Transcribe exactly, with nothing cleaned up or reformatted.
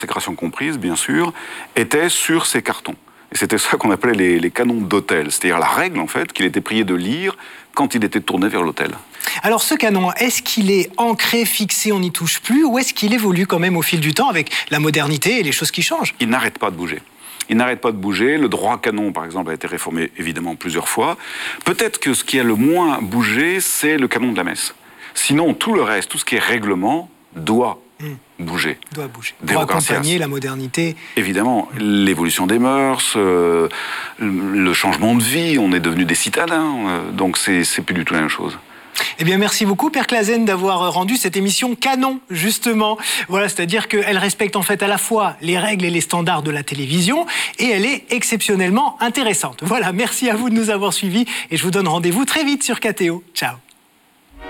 consécration comprise, bien sûr, était sur ces cartons. Et c'était ça qu'on appelait les, les canons d'autel, c'est-à-dire la règle, en fait, qu'il était prié de lire quand il était tourné vers l'autel. Alors ce canon, est-ce qu'il est ancré, fixé, on n'y touche plus, ou est-ce qu'il évolue quand même au fil du temps avec la modernité et les choses qui changent? Il n'arrête pas de bouger. Il n'arrête pas de bouger. Le droit canon, par exemple, a été réformé évidemment plusieurs fois. Peut-être que ce qui a le moins bougé, c'est le canon de la messe. Sinon, tout le reste, tout ce qui est règlement, doit mmh. bouger. Doit bouger. Pour accompagner la modernité. Évidemment, mmh. l'évolution des mœurs, euh, le changement de vie, on est devenu des citadins, euh, donc c'est, c'est plus du tout la même chose. Eh bien, merci beaucoup, Père Clasen, d'avoir rendu cette émission canon, justement. Voilà, c'est-à-dire qu'elle respecte en fait à la fois les règles et les standards de la télévision, et elle est exceptionnellement intéressante. Voilà, merci à vous de nous avoir suivis, et je vous donne rendez-vous très vite sur K T O. Ciao.